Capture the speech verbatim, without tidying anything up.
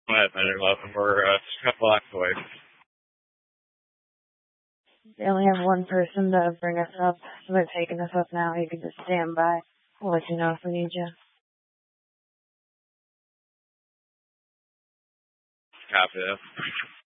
Five hundred left, and we're uh, just a couple blocks away. They only have one person to bring us up, so they're taking us up now. You can just stand by. We'll let you know if we need you. Copy that.